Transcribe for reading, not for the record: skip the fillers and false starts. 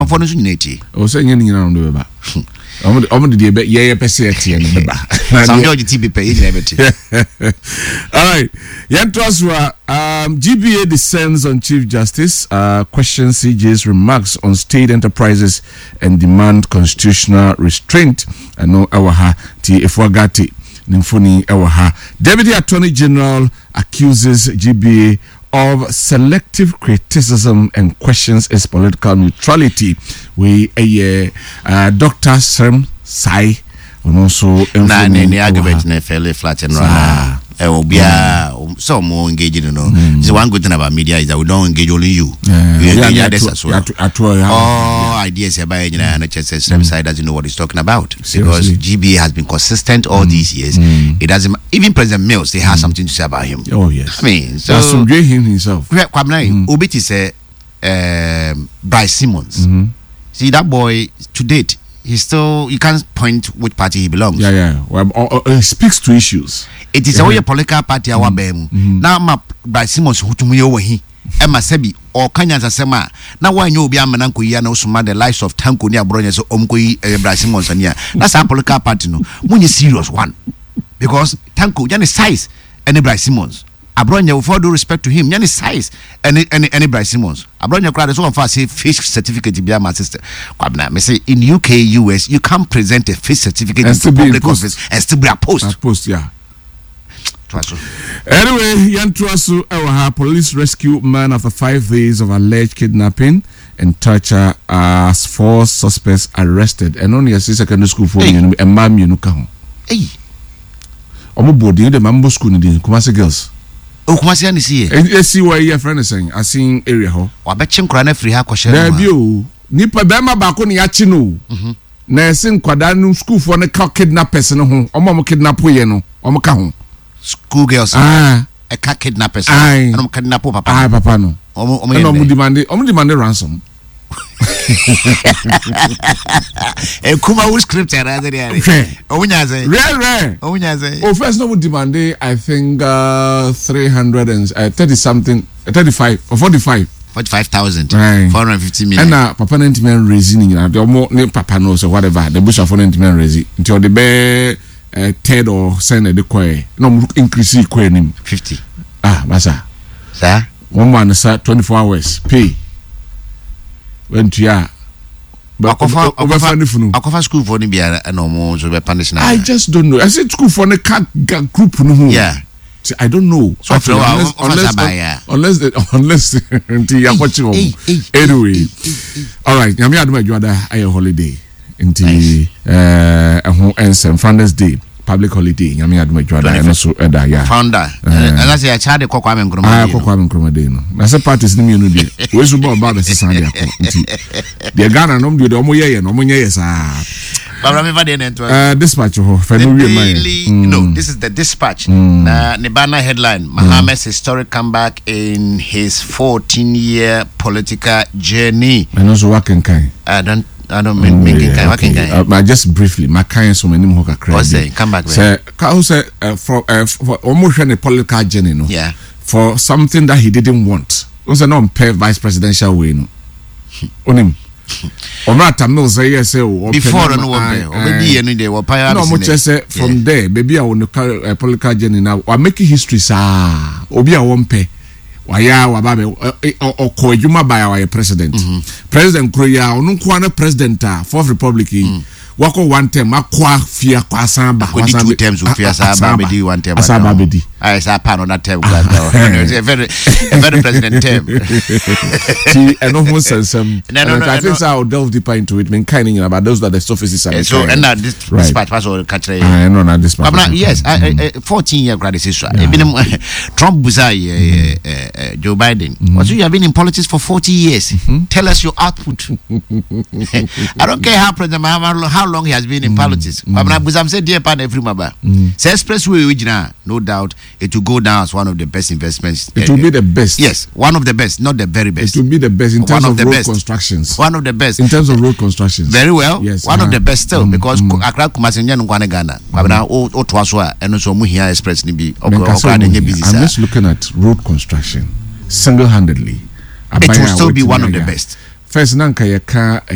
for no unity. O say nyina no do beba. Omo de be ye pese atie no beba. Some of the TB pay everything. All right. Yantraswa GBA descends on Chief Justice, questions CJ's remarks on state enterprises and demand constitutional restraint. No awaha ti efwagati nimfoni awaha. Deputy Attorney General accuses GBA of selective criticism and questions its political neutrality. We Dr. Serem Sai and also any argument in a fairly flat and run. So more engaging, you know. So one good thing about media is that we don't engage only you. We engage others as well. All ideas about NHS side doesn't know what he's talking about. Because GB has been consistent all these years. It doesn't even President Mills, they have something to say about him. Oh yes. I mean, so that's some great him himself. Obiti say Bryce Simmons. See that boy to date. He's still, you can't point which party he belongs. Yeah. Well, he speaks to issues. It is a political party. Now, my Bryce Simmons, who to me over here, Emma Sebi, or Kanyas Asema. Now, why you be a mananko no suma the lives of Tanko near Bronya, so Omkoi, Bryce Simmons, and yeah, that's our political party. No, when you serious one, because Tanko, Janny size, and Bryce Simmons. Abronya, with all due respect to him, Yanni size any Bryce Simmons. Abronya crowd is one for say fish certificate to be my sister. Me say in UK, US, you can't present a fish certificate in public office and still be a post. Yeah. Anyway, Yantrasu Ewaha, police rescue man after 5 days of alleged kidnapping and torture as 4 suspects arrested. And only a secondary school for you and ma'am you know. Hey. Omo body the Mambo school in the Kumasi girls. Oh, Kumasi and see see why your friend is saying. I seen area ho. Wabetchim krana free ha kwashe. There be nipa bema bako ni achi no. Na sin kwada no school for ne kidnappers no ho. Omo kidnap ye no. Omo ka ho. School girls. A ka kidnappers. Omo kidnap papa. Papa no. Omo demand ransom. Kuma who scripted rather than rare. Oh, first no demand I think 330 something 35 or 45,000 450 million. And papa nentimen raising the more papa knows or whatever the bush of nentimen raising until the bear third or send the quay no increase 50 massa sir 1 man sir 24 hours pay when to ya Akofa school for the beer and almost over punishment. I just don't know. I said school for the group no. Yeah. See, I don't know. So unless until you're watching. Anyway. All right. Yami aduma juada ayo holiday. Inti and Founders Day. Public holiday. Yami aduma juada and also ya. Founder. And that's a child of Kwame Nkrumah. Kwame Nkrumah no. Na se parties ni no dey. We so about the Sunday akọ. The Ghana no do the omo ye no omo ye sa. Dispatch no, this is the Dispatch. Nibana headline: Mohammed's historic comeback in his 14-year political journey. And also working kind. I don't make kind. Working kind. Just briefly, my kind so many more crazy. Come back. Say, for almost a political journey, no. Yeah. For something that he didn't want. Was a non-paid vice presidential way, no. On him. Omrata Mills say yes before no much say from there baby I want to political journey now we making history sa obi a won pe waya wababe okọ adwuma by our president president Kroya onu kwa na president Fourth Republic wako one term akwa fia kwa samba kwa 2 terms fia samba bedi one term asaba bedi I say pan on that term it's a very president term see and no sense I think I'll delve deeper into it kind about those that the surfaces are so and that this Dispatch was all country I know not Dispatch yes 14-year graduation Trump buzai Joe Biden what you have been in politics for 40 years tell us your output I don't care how President how long he has been in politics. I'm saying dear pan every maba. Say expressway original, no doubt it will go down as one of the best investments. It will be the best. Yes, one of the best, not the very best. It will be the best in terms of road constructions. One of the best in terms of road constructions. Very well. Yes, one of the best still because Accra Kumasi nya nkwane Ghana. Kwabena o twaso a eno so mu hia express ni bi. I'm just looking at road construction single-handedly. It will still be one of the best. First nanka yeka